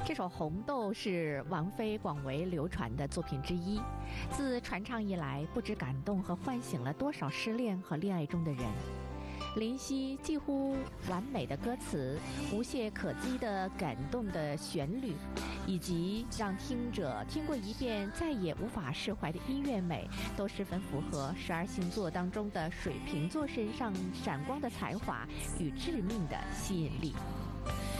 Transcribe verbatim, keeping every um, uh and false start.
这首《红豆》是王菲广为流传的作品之一，自传唱以来，不知感动和唤醒了多少失恋和恋爱中的人。林夕几乎完美的歌词，无懈可击的感动的旋律，以及让听者听过一遍再也无法释怀的音乐美，都十分符合十二星座当中的水瓶座身上闪光的才华与致命的吸引力。